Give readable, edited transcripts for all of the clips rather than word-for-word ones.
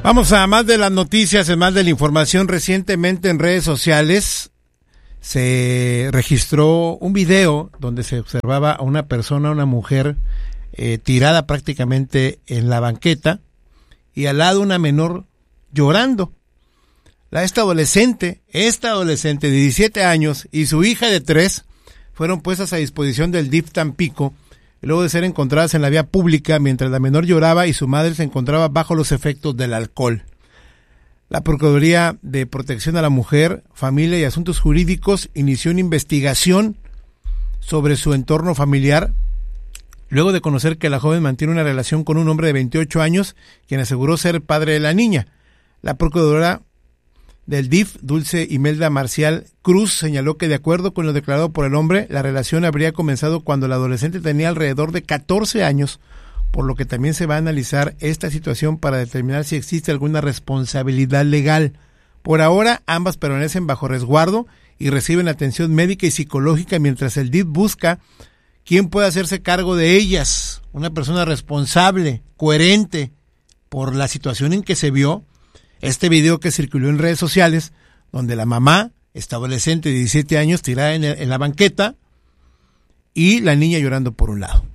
Vamos a más de las noticias, más de la información. Recientemente en redes sociales se registró un video donde se observaba a una persona, una mujer, tirada prácticamente en la banqueta y al lado una menor llorando. Esta adolescente de 17 años y su hija de 3 fueron puestas a disposición del DIF Tampico luego de ser encontradas en la vía pública mientras la menor lloraba y su madre se encontraba bajo los efectos del alcohol. La Procuraduría de Protección a la Mujer, Familia y Asuntos Jurídicos inició una investigación sobre su entorno familiar, luego de conocer que la joven mantiene una relación con un hombre de 28 años, quien aseguró ser padre de la niña. La Procuradora del DIF, Dulce Imelda Marcial Cruz, señaló que de acuerdo con lo declarado por el hombre, la relación habría comenzado cuando la adolescente tenía alrededor de 14 años, por lo que también se va a analizar esta situación para determinar si existe alguna responsabilidad legal. Por ahora, ambas permanecen bajo resguardo y reciben atención médica y psicológica mientras el DIF busca quién puede hacerse cargo de ellas, una persona responsable, coherente, por la situación en que se vio este video que circuló en redes sociales, donde la mamá, esta adolescente de 17 años, tirada en la banqueta, y la niña llorando por un lado.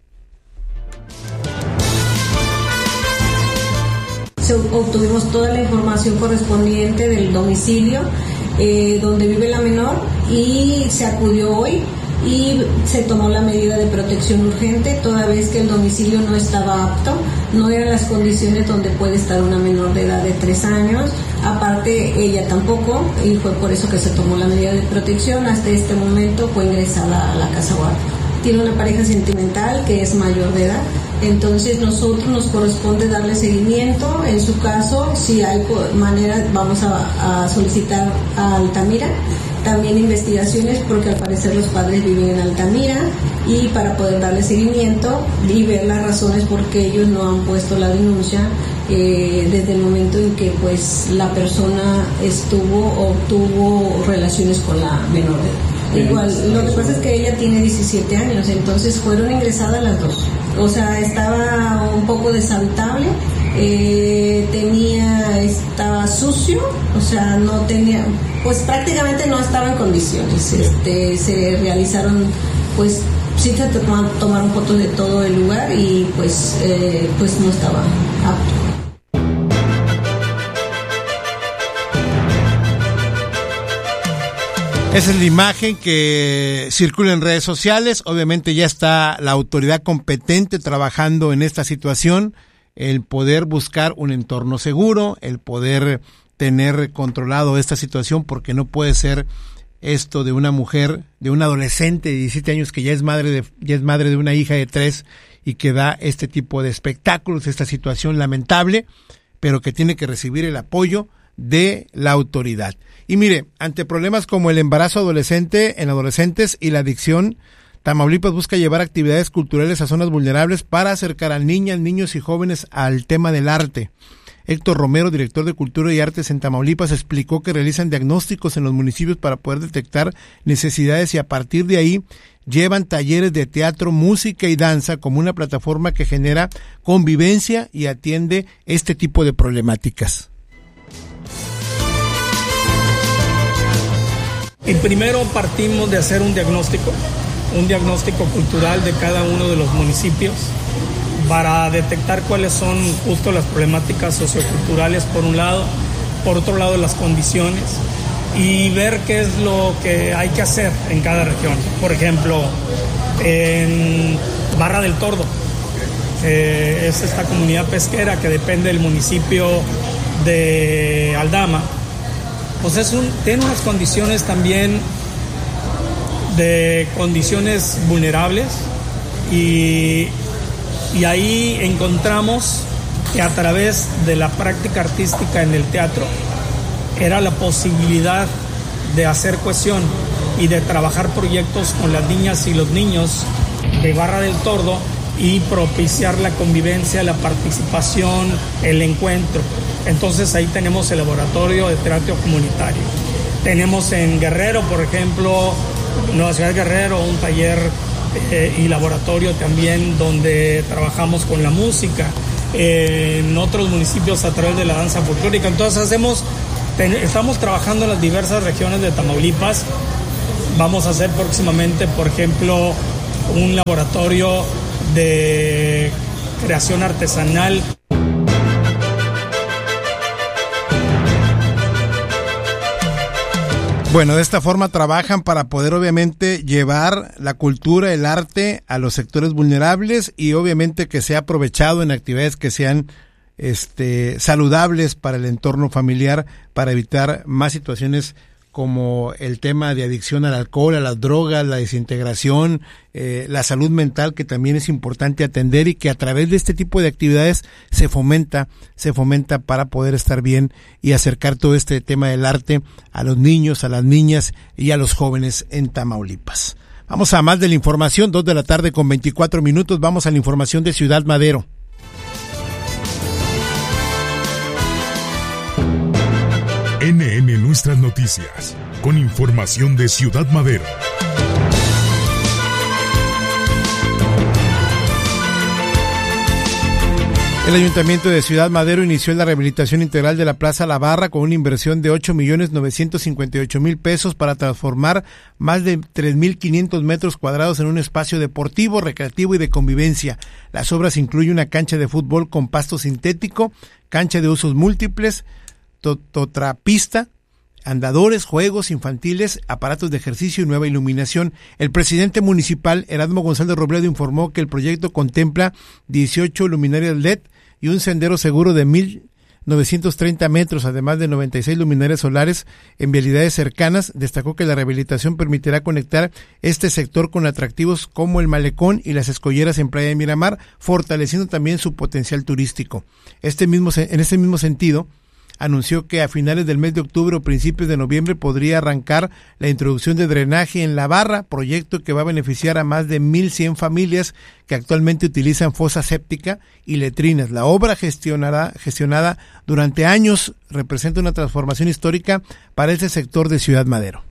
Obtuvimos toda la información correspondiente del domicilio donde vive la menor y se acudió hoy y se tomó la medida de protección urgente toda vez que el domicilio no estaba apto, no eran las condiciones donde puede estar una menor de edad de 3 años, aparte ella tampoco, y fue por eso que se tomó la medida de protección. Hasta este momento fue ingresada a la casa guardia. Tiene una pareja sentimental que es mayor de edad, entonces nosotros nos corresponde darle seguimiento. En su caso, si hay manera, vamos a solicitar a Altamira también investigaciones, porque al parecer los padres viven en Altamira, y para poder darle seguimiento y ver las razones por qué ellos no han puesto la denuncia desde el momento en que pues la persona tuvo relaciones con la menor de edad. Igual, lo que pasa es que ella tiene 17 años, entonces fueron ingresadas las dos. O sea, estaba un poco deshabitable, estaba sucio, o sea, no tenía, pues prácticamente no estaba en condiciones. Se realizaron, pues sí se tomaron fotos de todo el lugar y pues no estaba apto. Esa es la imagen que circula en redes sociales. Obviamente ya está la autoridad competente trabajando en esta situación, el poder buscar un entorno seguro, el poder tener controlado esta situación, porque no puede ser esto de una mujer, de una adolescente de 17 años que ya es madre de una hija de 3 y que da este tipo de espectáculos, esta situación lamentable, pero que tiene que recibir el apoyo de la autoridad. Y mire, ante problemas como el embarazo adolescente en adolescentes y la adicción, Tamaulipas busca llevar actividades culturales a zonas vulnerables para acercar a niñas, niños y jóvenes al tema del arte. Héctor Romero, director de Cultura y Artes en Tamaulipas, explicó que realizan diagnósticos en los municipios para poder detectar necesidades y a partir de ahí llevan talleres de teatro, música y danza como una plataforma que genera convivencia y atiende este tipo de problemáticas. Y primero partimos de hacer un diagnóstico cultural de cada uno de los municipios para detectar cuáles son justo las problemáticas socioculturales por un lado, por otro lado las condiciones y ver qué es lo que hay que hacer en cada región. Por ejemplo, en Barra del Tordo, es esta comunidad pesquera que depende del municipio de Aldama, pues tiene unas condiciones también de condiciones vulnerables y ahí encontramos que a través de la práctica artística en el teatro era la posibilidad de hacer cohesión y de trabajar proyectos con las niñas y los niños de Barra del Tordo y propiciar la convivencia, la participación, el encuentro. Entonces ahí tenemos el laboratorio de teatro comunitario. Tenemos en Guerrero, por ejemplo, Nueva Ciudad Guerrero, un taller y laboratorio también donde trabajamos con la música. en otros municipios a través de la danza folclórica. Entonces estamos trabajando en las diversas regiones de Tamaulipas. Vamos a hacer próximamente, por ejemplo, un laboratorio de creación artesanal. Bueno, de esta forma trabajan para poder obviamente llevar la cultura, el arte a los sectores vulnerables y obviamente que sea aprovechado en actividades que sean saludables para el entorno familiar, para evitar más situaciones como el tema de adicción al alcohol, a las drogas, la desintegración, la salud mental, que también es importante atender y que a través de este tipo de actividades se fomenta para poder estar bien y acercar todo este tema del arte a los niños, a las niñas y a los jóvenes en Tamaulipas. Vamos a más de la información, 2:24 p.m, vamos a la información de Ciudad Madero. NN Nuestras Noticias, con información de Ciudad Madero. El Ayuntamiento de Ciudad Madero inició la rehabilitación integral de la Plaza La Barra con una inversión de 8,958,000 pesos para transformar más de 3,500 metros cuadrados en un espacio deportivo, recreativo y de convivencia. Las obras incluyen una cancha de fútbol con pasto sintético, cancha de usos múltiples, totrapista, andadores, juegos infantiles, aparatos de ejercicio y nueva iluminación. El presidente municipal, Erasmo González Robledo, informó que el proyecto contempla 18 luminarias LED y un sendero seguro de 1,930 metros, además de 96 luminarias solares en vialidades cercanas. Destacó que la rehabilitación permitirá conectar este sector con atractivos como el Malecón y las escolleras en Playa de Miramar, fortaleciendo también su potencial turístico. En este mismo sentido, anunció que a finales del mes de octubre o principios de noviembre podría arrancar la introducción de drenaje en La Barra, proyecto que va a beneficiar a más de 1,100 familias que actualmente utilizan fosa séptica y letrinas. La obra gestionada durante años representa una transformación histórica para este sector de Ciudad Madero.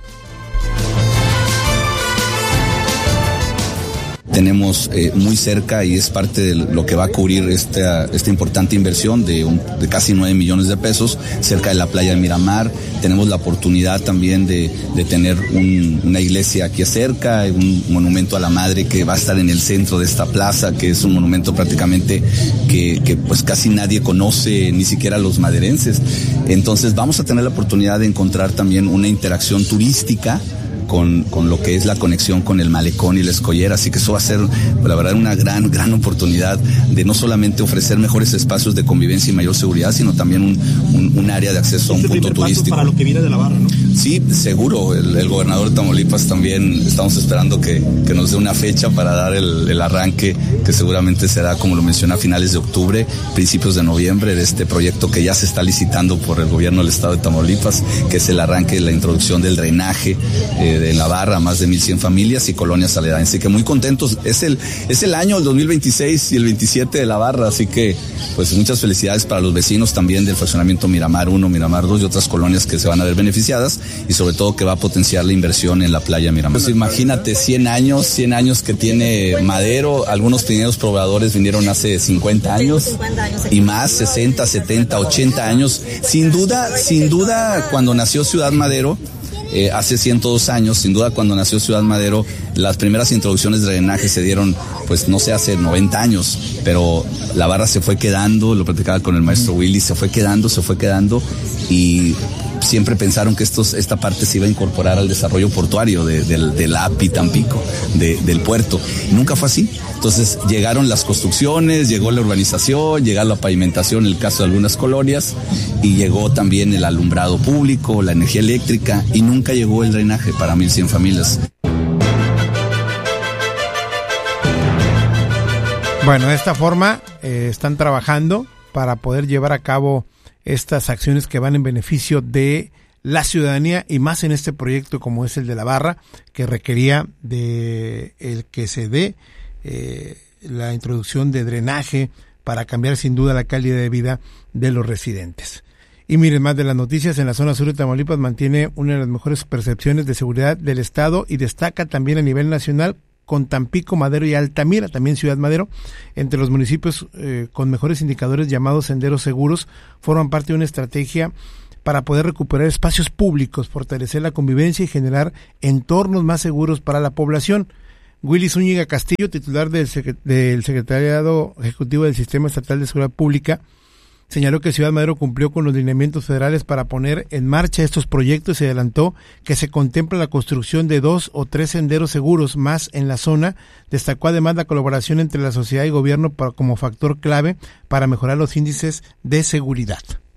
Tenemos muy cerca, y es parte de lo que va a cubrir esta importante inversión de casi 9 millones de pesos, cerca de la playa de Miramar. Tenemos la oportunidad también de tener una iglesia aquí cerca, un monumento a la madre que va a estar en el centro de esta plaza, que es un monumento prácticamente que pues casi nadie conoce, ni siquiera los maderenses. Entonces vamos a tener la oportunidad de encontrar también una interacción turística con lo que es la conexión con el Malecón y la escollera, así que eso va a ser, la verdad, una gran oportunidad de no solamente ofrecer mejores espacios de convivencia y mayor seguridad, sino también un área de acceso a un punto turístico. Para lo que viene de La Barra, ¿no? Sí, seguro, el gobernador de Tamaulipas también estamos esperando que nos dé una fecha para dar el arranque, que seguramente será, como lo menciona, a finales de octubre, principios de noviembre, de este proyecto que ya se está licitando por el gobierno del estado de Tamaulipas, que es el arranque de la introducción del drenaje en La Barra, más de 1,100 familias y colonias aledañas. Así que muy contentos. Es el año, el 2026 y el 27 de La Barra, así que pues muchas felicidades para los vecinos también del fraccionamiento Miramar 1, Miramar 2 y otras colonias que se van a ver beneficiadas, y sobre todo que va a potenciar la inversión en la playa Miramar. Pues imagínate, 100 años que tiene Madero. Algunos primeros pobladores vinieron hace 50 años y más, 60, 70, 80 años. Sin duda, cuando nació Ciudad Madero, hace 102 años, sin duda, cuando nació Ciudad Madero, las primeras introducciones de drenaje se dieron, pues no sé, hace 90 años, pero La Barra se fue quedando, lo platicaba con el maestro Willy, se fue quedando, y siempre pensaron que esta parte se iba a incorporar al desarrollo portuario del API Tampico, del puerto. Y nunca fue así. Entonces llegaron las construcciones, llegó la urbanización, llegó la pavimentación en el caso de algunas colonias, y llegó también el alumbrado público, la energía eléctrica, y nunca llegó el drenaje para 1,100 familias. Bueno, de esta forma están trabajando para poder llevar a cabo estas acciones que van en beneficio de la ciudadanía, y más en este proyecto como es el de La Barra, que requería de el que se dé la introducción de drenaje para cambiar sin duda la calidad de vida de los residentes. Y miren, más de las noticias, en la zona sur de Tamaulipas mantiene una de las mejores percepciones de seguridad del estado y destaca también a nivel nacional con Tampico, Madero y Altamira, también Ciudad Madero. Entre los municipios con mejores indicadores llamados senderos seguros, forman parte de una estrategia para poder recuperar espacios públicos, fortalecer la convivencia y generar entornos más seguros para la población. Willy Zúñiga Castillo, titular del Secretariado Ejecutivo del Sistema Estatal de Seguridad Pública, señaló que Ciudad Madero cumplió con los lineamientos federales para poner en marcha estos proyectos y adelantó que se contempla la construcción de 2 o 3 senderos seguros más en la zona. Destacó además la colaboración entre la sociedad y gobierno como factor clave para mejorar los índices de seguridad.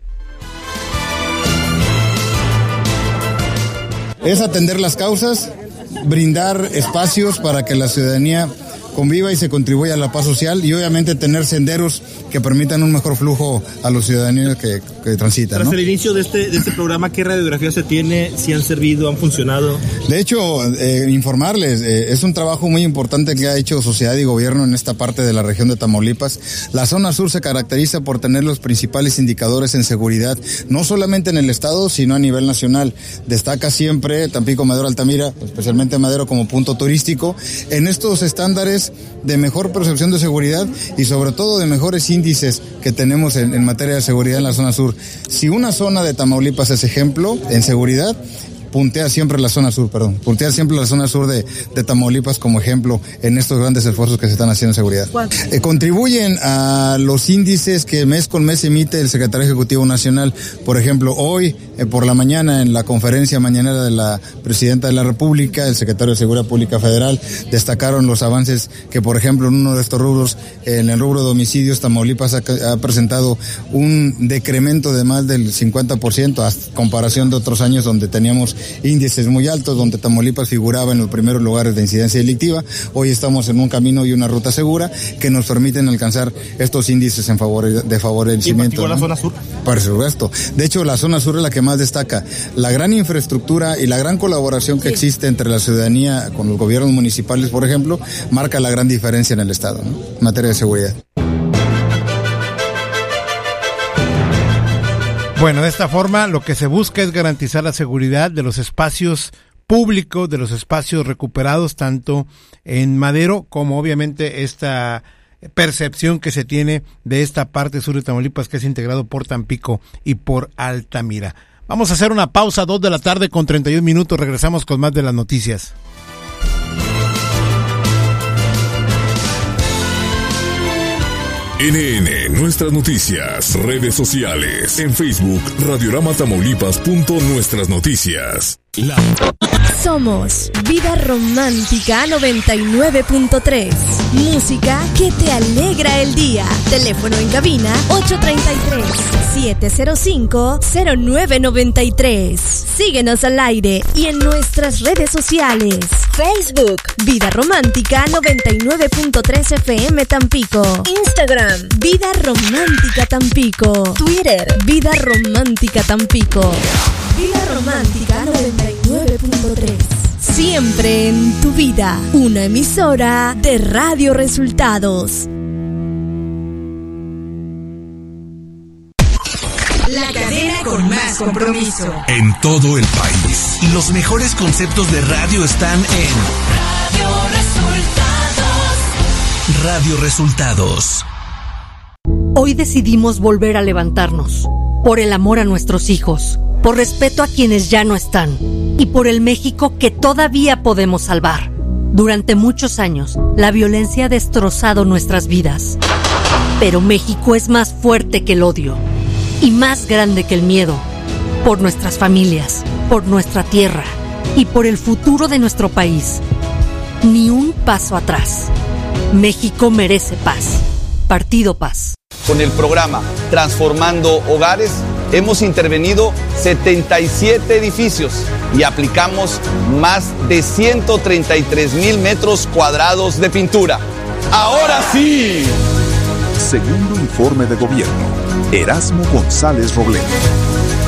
Es atender las causas, brindar espacios para que la ciudadanía conviva y se contribuya a la paz social y obviamente tener senderos que permitan un mejor flujo a los ciudadanos que transitan. Tras ¿no? el inicio de este programa, ¿qué radiografía se tiene? ¿Si han servido, han funcionado? De hecho, informarles, es un trabajo muy importante que ha hecho sociedad y gobierno en esta parte de la región de Tamaulipas. La zona sur se caracteriza por tener los principales indicadores en seguridad, no solamente en el estado, sino a nivel nacional. Destaca siempre Tampico, Madero, Altamira, especialmente Madero como punto turístico, en estos estándares de mejor percepción de seguridad y sobre todo de mejores índices que tenemos en materia de seguridad en la zona sur. Si una zona de Tamaulipas es ejemplo en seguridad, puntea siempre la zona sur de Tamaulipas como ejemplo en estos grandes esfuerzos que se están haciendo en seguridad. Contribuyen a los índices que mes con mes emite el Secretario Ejecutivo Nacional. Por ejemplo, hoy por la mañana en la conferencia mañanera de la Presidenta de la República, el Secretario de Seguridad Pública Federal, destacaron los avances que, por ejemplo, en uno de estos rubros, en el rubro de homicidios, Tamaulipas ha presentado un decremento de más del 50% a comparación de otros años donde teníamos índices muy altos, donde Tamaulipas figuraba en los primeros lugares de incidencia delictiva. Hoy estamos en un camino y una ruta segura que nos permiten alcanzar estos índices de favorecimiento. ¿Y en particular la zona sur? Por supuesto. De hecho, la zona sur es la que más destaca. La gran infraestructura y la gran colaboración que existe entre la ciudadanía con los gobiernos municipales, por ejemplo, marca la gran diferencia en el estado, ¿no? En materia de seguridad. Bueno, de esta forma lo que se busca es garantizar la seguridad de los espacios públicos, de los espacios recuperados tanto en Madero como obviamente esta percepción que se tiene de esta parte sur de Tamaulipas que es integrado por Tampico y por Altamira. Vamos a hacer una pausa, 2:31 p.m, regresamos con más de las noticias. NN, nuestras noticias, redes sociales, en Facebook, Radiorama-Tamaulipas.nuestras noticias. Somos Vida Romántica 99.3. Música que te alegra el día. Teléfono en cabina 833-705-0993. Síguenos al aire y en nuestras redes sociales. Facebook, Vida Romántica 99.3 FM Tampico. Instagram, Vida Romántica Tampico. Twitter, Vida Romántica Tampico. Vida Romántica 99.3. Siempre en tu vida. Una emisora de Radio Resultados. La cadena con más compromiso. En todo el país. Los mejores conceptos de radio están en Radio Resultados. Hoy decidimos volver a levantarnos. Por el amor a nuestros hijos. Por respeto a quienes ya no están. Y por el México que todavía podemos salvar. Durante muchos años, la violencia ha destrozado nuestras vidas. Pero México es más fuerte que el odio. Y más grande que el miedo. Por nuestras familias, por nuestra tierra y por el futuro de nuestro país. Ni un paso atrás. México merece paz. Partido Paz. Con el programa Transformando Hogares hemos intervenido 77 edificios y aplicamos más de 133,000 metros cuadrados de pintura. ¡Ahora sí! Segundo informe de gobierno. Erasmo González Robledo.